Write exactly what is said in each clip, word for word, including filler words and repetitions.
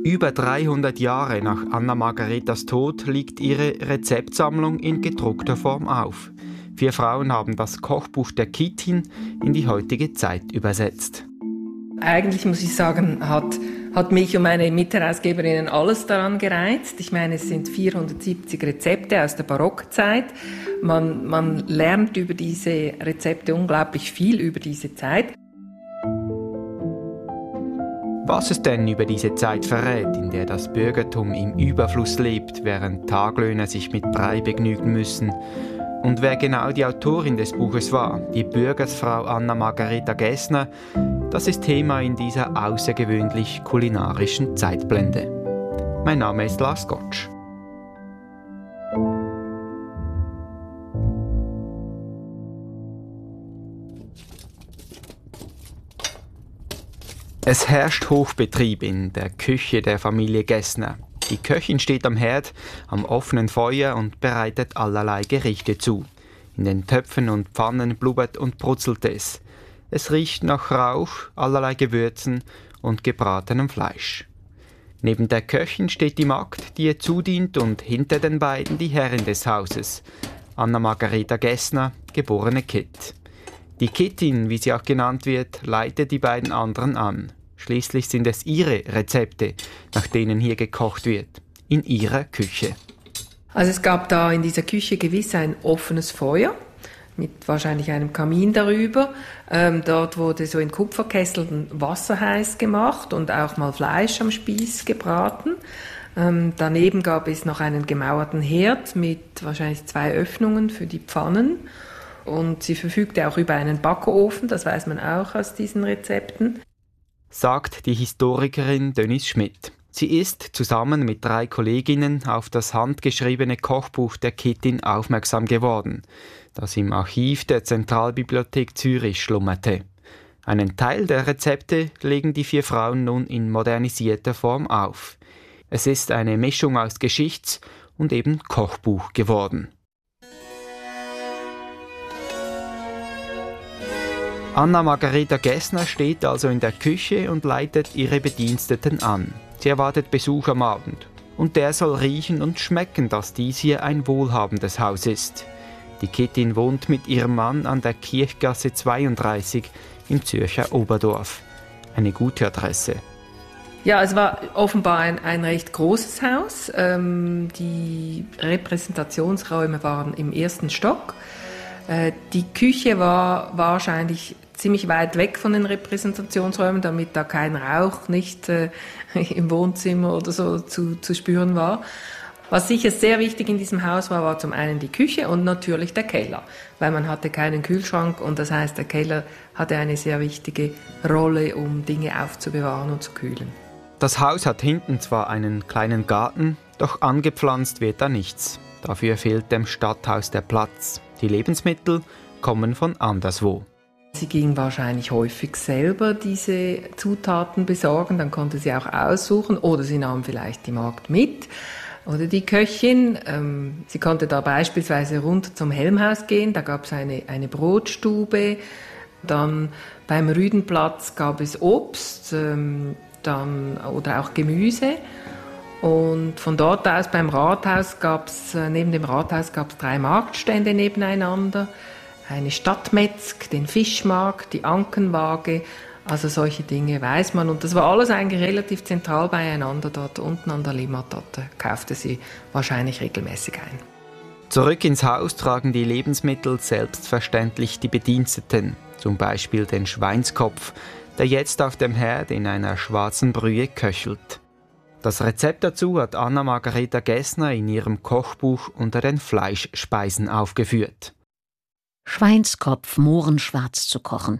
Über dreihundert Jahre nach Anna Margaretas Tod liegt ihre Rezeptsammlung in gedruckter Form auf. Vier Frauen haben das Kochbuch der Kittin in die heutige Zeit übersetzt. Eigentlich muss ich sagen, hat, hat mich und meine Mitherausgeberinnen alles daran gereizt. Ich meine, es sind vierhundertsiebzig Rezepte aus der Barockzeit. Man, man lernt über diese Rezepte unglaublich viel über diese Zeit. Was es denn über diese Zeit verrät, in der das Bürgertum im Überfluss lebt, während Taglöhner sich mit Brei begnügen müssen, und wer genau die Autorin des Buches war, die Bürgersfrau Anna Margareta Gessner, das ist Thema in dieser außergewöhnlich kulinarischen Zeitblende. Mein Name ist Lars Gottsch. Es herrscht Hochbetrieb in der Küche der Familie Gessner. Die Köchin steht am Herd, am offenen Feuer und bereitet allerlei Gerichte zu. In den Töpfen und Pfannen blubbert und brutzelt es. Es riecht nach Rauch, allerlei Gewürzen und gebratenem Fleisch. Neben der Köchin steht die Magd, die ihr zudient, und hinter den beiden die Herrin des Hauses, Anna Margareta Gessner, geborene Kitt. Die Kittin, wie sie auch genannt wird, leitet die beiden anderen an. Schließlich sind es ihre Rezepte, nach denen hier gekocht wird, in ihrer Küche. Also es gab da in dieser Küche gewiss ein offenes Feuer, mit wahrscheinlich einem Kamin darüber. Ähm, dort wurde so in Kupferkesseln Wasser heiß gemacht und auch mal Fleisch am Spieß gebraten. Ähm, daneben gab es noch einen gemauerten Herd mit wahrscheinlich zwei Öffnungen für die Pfannen. Und sie verfügte auch über einen Backofen, das weiß man auch aus diesen Rezepten. Sagt die Historikerin Dönis Schmidt. Sie ist zusammen mit drei Kolleginnen auf das handgeschriebene Kochbuch der Kittin aufmerksam geworden, das im Archiv der Zentralbibliothek Zürich schlummerte. Einen Teil der Rezepte legen die vier Frauen nun in modernisierter Form auf. Es ist eine Mischung aus Geschichts- und eben Kochbuch geworden. Anna Margareta Gessner steht also in der Küche und leitet ihre Bediensteten an. Sie erwartet Besuch am Abend. Und der soll riechen und schmecken, dass dies hier ein wohlhabendes Haus ist. Die Kittin wohnt mit ihrem Mann an der Kirchgasse zweiunddreißig im Zürcher Oberdorf. Eine gute Adresse. Ja, es war offenbar ein, ein recht großes Haus. Ähm, die Repräsentationsräume waren im ersten Stock. Äh, die Küche war wahrscheinlich ziemlich weit weg von den Repräsentationsräumen, damit da kein Rauch nicht äh, im Wohnzimmer oder so zu, zu spüren war. Was sicher sehr wichtig in diesem Haus war, war zum einen die Küche und natürlich der Keller, weil man hatte keinen Kühlschrank und das heißt, der Keller hatte eine sehr wichtige Rolle, um Dinge aufzubewahren und zu kühlen. Das Haus hat hinten zwar einen kleinen Garten, doch angepflanzt wird da nichts. Dafür fehlt dem Stadthaus der Platz. Die Lebensmittel kommen von anderswo. Sie ging wahrscheinlich häufig selber diese Zutaten besorgen, dann konnte sie auch aussuchen oder sie nahm vielleicht die Magd mit oder die Köchin. Ähm, sie konnte da beispielsweise runter zum Helmhaus gehen, da gab es eine, eine Brotstube. Dann beim Rüdenplatz gab es Obst ähm, dann, oder auch Gemüse. Und von dort aus beim Rathaus gab es, neben dem Rathaus gab es drei Marktstände nebeneinander. Eine Stadtmetzg, den Fischmarkt, die Ankenwaage, also solche Dinge weiß man. Und das war alles eigentlich relativ zentral beieinander dort unten an der Limmat. Dort kaufte sie wahrscheinlich regelmäßig ein. Zurück ins Haus tragen die Lebensmittel selbstverständlich die Bediensteten. Zum Beispiel den Schweinskopf, der jetzt auf dem Herd in einer schwarzen Brühe köchelt. Das Rezept dazu hat Anna Margareta Gessner in ihrem Kochbuch unter den Fleischspeisen aufgeführt. Schweinskopf mohrenschwarz zu kochen.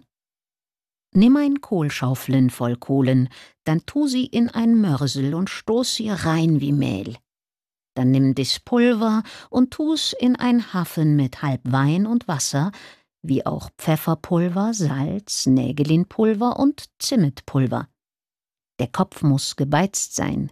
Nimm ein Kohlschaufeln voll Kohlen, dann tu sie in ein Mörsel und stoß sie rein wie Mehl. Dann nimm dis Pulver und tu's in ein Haffen mit halb Wein und Wasser, wie auch Pfefferpulver, Salz, Nägelinpulver und Zimmetpulver. Der Kopf muss gebeizt sein.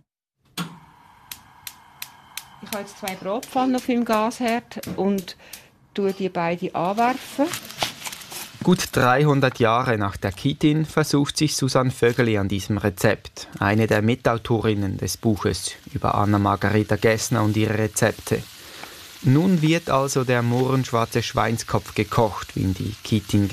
Ich habe jetzt zwei Bratpfannen auf dem Gasherd und tue die beide anwerfen. Gut dreihundert Jahre nach der Kitin versucht sich Susanne Vögeli an diesem Rezept, eine der Mitautorinnen des Buches über Anna-Margareta Gessner und ihre Rezepte. Nun wird also der mohrenschwarze Schweinskopf gekocht, wie ihn die Kitin